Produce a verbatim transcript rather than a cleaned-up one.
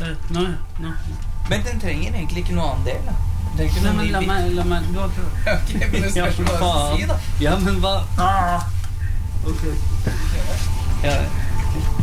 Nå, nå. Men den trenger egentlig ikke noe annen del, da. Det er ikke Nei, noe men la meg, la meg, du har prøvd. Ok, men det spørs hva du skal si, da. Ja, men hva? Ah. Ok. Ja.